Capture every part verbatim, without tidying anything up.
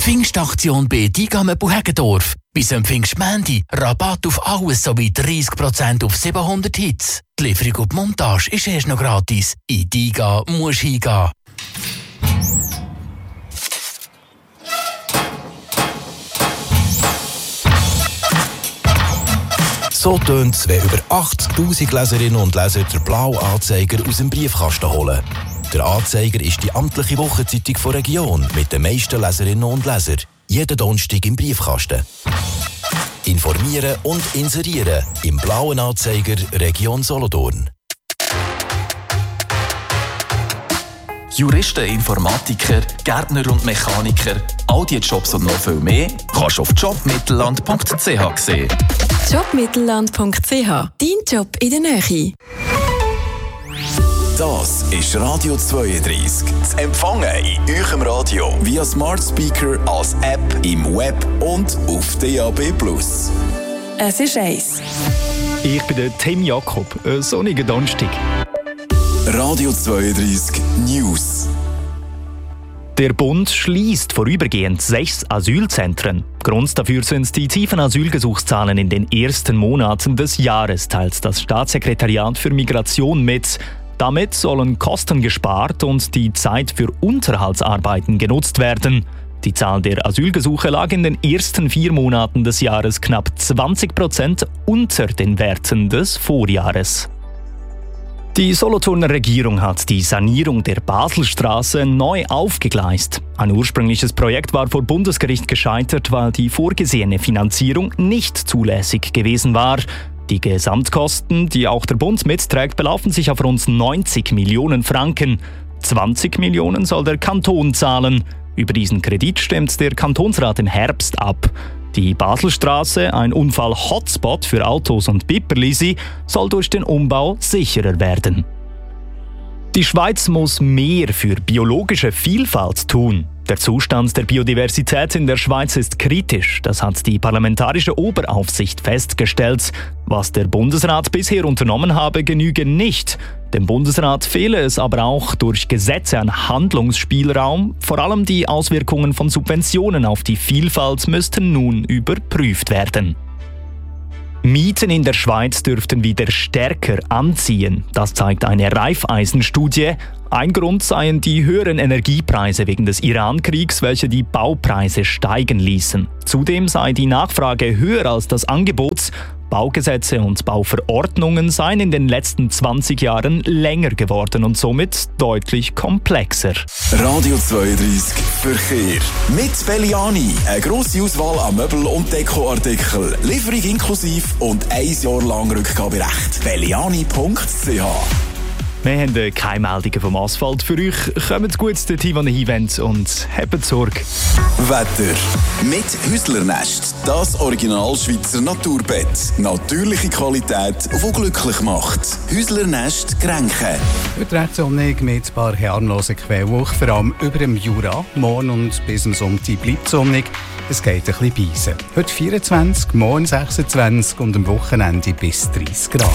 Pfingstaktion bei Digame Heggendorf. Bis am Pfingstmendi Rabatt auf alles sowie dreißig Prozent auf siebenhundert Hits. Die Lieferung und die Montage ist erst noch gratis. In Diga musst du hingehen. So tönt es, wenn über achttausend Leserinnen und Leser den Blau-Anzeiger aus dem Briefkasten holen. Der Anzeiger ist die amtliche Wochenzeitung der Region mit den meisten Leserinnen und Lesern. Jeden Donnerstag im Briefkasten. Informieren und inserieren im Blauen Anzeiger Region Solothurn. Juristen, Informatiker, Gärtner und Mechaniker, all diese Jobs und noch viel mehr kannst du auf jobmittelland punkt c h sehen. jobmittelland punkt c h. Dein Job in der Nähe. Das ist Radio zweiunddreißig. Zu empfangen in eurem Radio via Smart Speaker, als App, im Web und auf D A B plus. Es ist eins. Ich bin der Tim Jakob. Ein sonniger Donnerstag. Radio zweiunddreißig News. Der Bund schließt vorübergehend sechs Asylzentren. Grund dafür sind die tiefen Asylgesuchszahlen in den ersten Monaten des Jahres, teilt das Staatssekretariat für Migration mit. Damit sollen Kosten gespart und die Zeit für Unterhaltsarbeiten genutzt werden. Die Zahl der Asylgesuche lag in den ersten vier Monaten des Jahres knapp zwanzig Prozent unter den Werten des Vorjahres. Die Solothurner Regierung hat die Sanierung der Baselstraße neu aufgegleist. Ein ursprüngliches Projekt war vor Bundesgericht gescheitert, weil die vorgesehene Finanzierung nicht zulässig gewesen war. Die Gesamtkosten, die auch der Bund mitträgt, belaufen sich auf rund neunzig Millionen Franken. zwanzig Millionen soll der Kanton zahlen. Über diesen Kredit stimmt der Kantonsrat im Herbst ab. Die Baselstraße, ein Unfall-Hotspot für Autos und Bipperlisi, soll durch den Umbau sicherer werden. Die Schweiz muss mehr für biologische Vielfalt tun. Der Zustand der Biodiversität in der Schweiz ist kritisch, das hat die Parlamentarische Oberaufsicht festgestellt. Was der Bundesrat bisher unternommen habe, genüge nicht. Dem Bundesrat fehle es aber auch durch Gesetze an Handlungsspielraum. Vor allem die Auswirkungen von Subventionen auf die Vielfalt müssten nun überprüft werden. Mieten in der Schweiz dürften wieder stärker anziehen. Das zeigt eine Raiffeisen-Studie. Ein Grund seien die höheren Energiepreise wegen des Iran-Kriegs, welche die Baupreise steigen ließen. Zudem sei die Nachfrage höher als das Angebot. Baugesetze und Bauverordnungen seien in den letzten zwanzig Jahren länger geworden und somit deutlich komplexer. Radio zweiunddreißig Verkehr. Mit Belliani. Eine grosse Auswahl an Möbel- und Dekoartikeln. Lieferung inklusive und ein Jahr lang Rückgaberecht. belliani punkt c h. Wir haben keine Meldungen vom Asphalt für euch. Kommt gut zu Tivon Event und habt Sorge. Wetter. Mit Hüsslernest. Das Original Schweizer Naturbett. Natürliche Qualität, die glücklich macht. Hüsslernest Grenchen. Heute recht sonnig mit ein paar harmlosen Quellwolken, vor allem über dem Jura. Morgen und bis zum Sonntag bleibt sonnig. Es geht ein bisschen beisen. Heute vierundzwanzig, morgen sechsundzwanzig und am Wochenende bis dreißig Grad.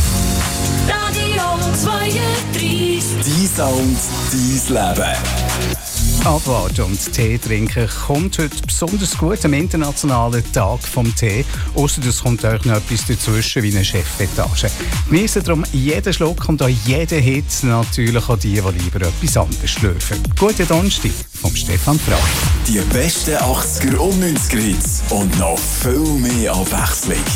Dein Sound, dein Leben. Abwarten und Tee trinken kommt heute besonders gut am Internationalen Tag vom Tee. Ausser es kommt euch noch etwas dazwischen wie eine Chefetage. Genießen darum jeden Schluck und auch jeden Hit, natürlich auch die, die lieber etwas anderes schlürfen. Guten Donnerstag vom Stefan Frau. Die besten achtziger und neunziger Hits und noch viel mehr Abwechslung.